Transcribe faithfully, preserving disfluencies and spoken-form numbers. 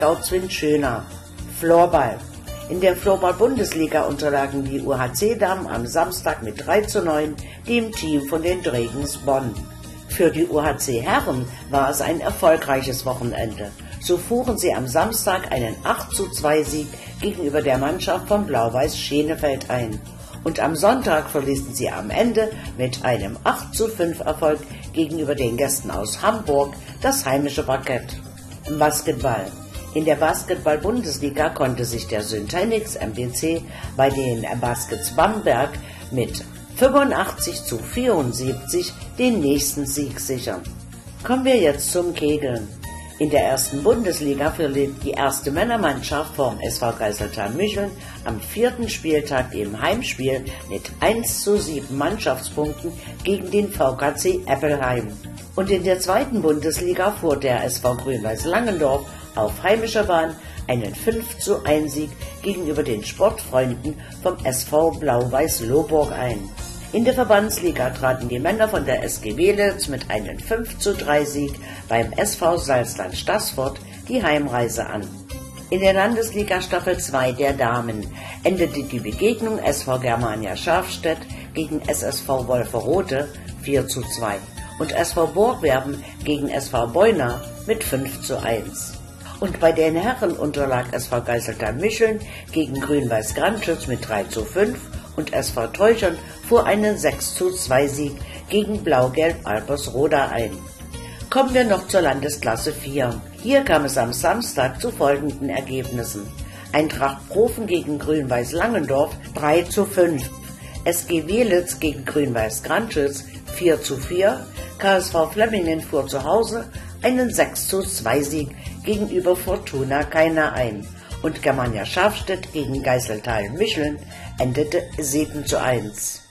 Gautzwind Schöna. Floorball. In der Floorball-Bundesliga unterlagen die U H C-Damen am Samstag mit drei zu neun dem Team von den Dregens Bonn. Für die U H C-Herren war es ein erfolgreiches Wochenende. So fuhren sie am Samstag einen acht zu zwei Sieg gegenüber der Mannschaft von Blau-Weiß Schenefeld ein. Und am Sonntag verließen sie am Ende mit einem acht zu fünf Erfolg gegenüber den Gästen aus Hamburg das heimische Parkett. Basketball. In der Basketball-Bundesliga konnte sich der Syntanix M B C bei den Baskets Bamberg mit fünfundachtzig zu vierundsiebzig den nächsten Sieg sichern. Kommen wir jetzt zum Kegeln. In der ersten Bundesliga verliert die erste Männermannschaft vom S V Geiseltal-Micheln am vierten Spieltag im Heimspiel mit eins zu sieben Mannschaftspunkten gegen den V K C Eppelheim. Und in der zweiten Bundesliga fuhr der S V Grün-Weiß Langendorf auf heimischer Bahn einen fünf zu eins Sieg gegenüber den Sportfreunden vom S V Blau-Weiß Lohburg ein. In der Verbandsliga traten die Männer von der S G Welitz mit einem fünf zu drei Sieg beim S V Salzland Staßfurt die Heimreise an. In der Landesliga Staffel zwei der Damen endete die Begegnung S V Germania Schafstedt gegen S S V Wolferode vier zu zwei und S V Borgwerben gegen S V Beuna mit fünf zu eins. Und bei den Herren unterlag S V Geiseltal-Micheln gegen Grün-Weiß Grandschütz mit drei zu fünf und S V Teuchern fuhr einen sechs zu zwei Sieg gegen Blau-Gelb Alpersroda ein. Kommen wir noch zur Landesklasse vier. Hier kam es am Samstag zu folgenden Ergebnissen: Eintracht Profen gegen Grün-Weiß Langendorf drei zu fünf, S G Welitz gegen Grün-Weiß Grandschütz vier zu vier, K S V Flemmingen fuhr zu Hause einen sechs zu zwei Sieg gegenüber Fortuna Keiner ein und Germania Schafstedt gegen Geiseltal-Micheln endete sieben zu eins.